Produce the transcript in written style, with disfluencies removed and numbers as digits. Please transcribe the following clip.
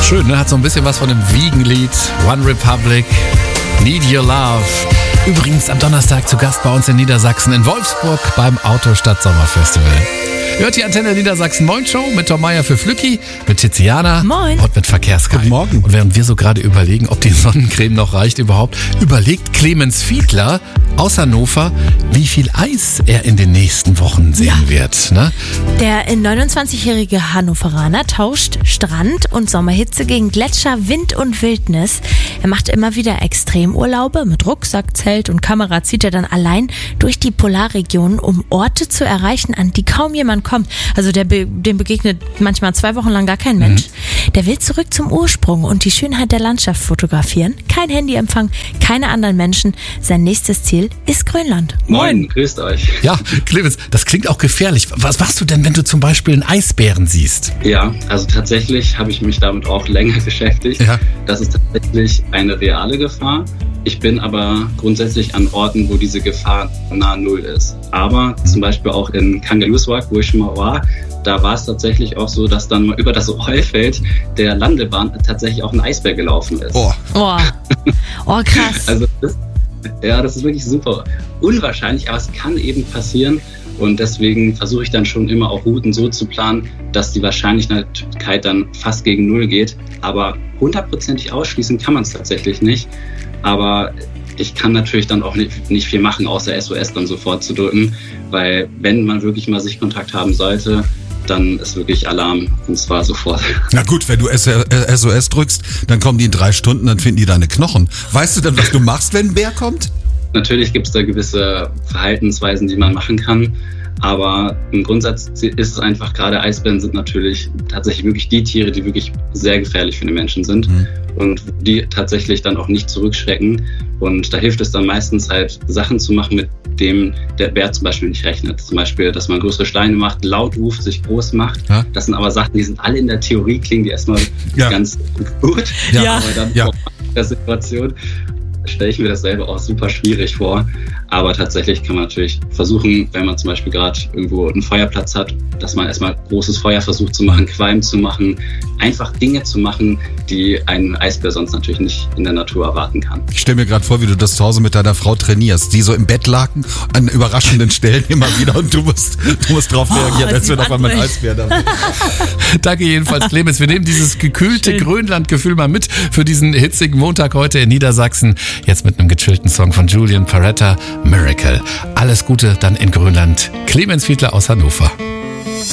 Schön, ne? Hat so ein bisschen was von dem Wiegenlied. One Republic, Need Your Love. Übrigens am Donnerstag zu Gast bei uns in Niedersachsen in Wolfsburg beim Autostadt Sommerfestival. Hört die Antenne Niedersachsen Moin Show mit Tom Meier für Flücki, mit Tiziana Moin. Und mit Verkehrskai. Guten Morgen. Und während wir so gerade überlegen, ob die Sonnencreme noch reicht überhaupt, überlegt Clemens Fiedler aus Hannover, wie viel Eis er in den nächsten Wochen sehen wird. Ne? Der 29-jährige Hannoveraner tauscht Strand und Sommerhitze gegen Gletscher, Wind und Wildnis. Er macht immer wieder Extremurlaube. Mit Rucksack, Zelt und Kamera zieht er dann allein durch die Polarregionen, um Orte zu erreichen, an die kaum jemand kommt. Also dem begegnet manchmal 2 Wochen lang gar kein Mensch. Der will zurück zum Ursprung und die Schönheit der Landschaft fotografieren. Kein Handyempfang, keine anderen Menschen. Sein nächstes Ziel ist Grönland. Moin, grüßt euch. Ja, Clemens, das klingt auch gefährlich. Was machst du denn, wenn du zum Beispiel einen Eisbären siehst? Ja, also tatsächlich habe ich mich damit auch länger beschäftigt. Ja. Das ist tatsächlich eine reale Gefahr. Ich bin aber grundsätzlich an Orten, wo diese Gefahr nahe Null ist. Aber zum Beispiel auch in Kangarooswalk, wo ich schon mal war, da war es tatsächlich auch so, dass dann mal über das Rollfeld der Landebahn tatsächlich auch ein Eisbär gelaufen ist. Oh. Oh, krass. Also das ist wirklich super unwahrscheinlich, aber es kann eben passieren. Und deswegen versuche ich dann schon immer auch Routen so zu planen, dass die Wahrscheinlichkeit dann fast gegen Null geht. Aber 100%ig ausschließen kann man es tatsächlich nicht. Aber ich kann natürlich dann auch nicht viel machen, außer SOS dann sofort zu drücken. Weil wenn man wirklich mal Sichtkontakt haben sollte, dann ist wirklich Alarm, und zwar sofort. Na gut, wenn du SOS drückst, dann kommen die in 3 Stunden, dann finden die deine Knochen. Weißt du denn, was du machst, wenn ein Bär kommt? Natürlich gibt es da gewisse Verhaltensweisen, die man machen kann. Aber im Grundsatz ist es einfach, gerade Eisbären sind natürlich tatsächlich wirklich die Tiere, die wirklich sehr gefährlich für den Menschen sind. Und die tatsächlich dann auch nicht zurückschrecken. Und da hilft es dann meistens halt, Sachen zu machen, mit dem der Bär zum Beispiel nicht rechnet. Zum Beispiel, dass man größere Steine macht, laut ruft, sich groß macht. Ja. Das sind aber Sachen, die sind alle in der Theorie, klingen die erstmal ganz gut. Ja. Aber dann in der Situation stelle ich mir das selber auch super schwierig vor. Aber tatsächlich kann man natürlich versuchen, wenn man zum Beispiel gerade irgendwo einen Feuerplatz hat, dass man erstmal großes Feuer versucht zu machen, Qualm zu machen, einfach Dinge zu machen, die ein Eisbär sonst natürlich nicht in der Natur erwarten kann. Ich stelle mir gerade vor, wie du das zu Hause mit deiner Frau trainierst, die so im Bettlaken an überraschenden Stellen immer wieder und du musst drauf reagieren, als wenn auf einmal ein Eisbär da ist. Danke jedenfalls, Clemens. Wir nehmen dieses gekühlte Grönland-Gefühl mal mit für diesen hitzigen Montag heute in Niedersachsen. Jetzt mit einem gechillten Song von Julian Paretta, Miracle. Alles Gute dann in Grönland. Clemens Fiedler aus Hannover.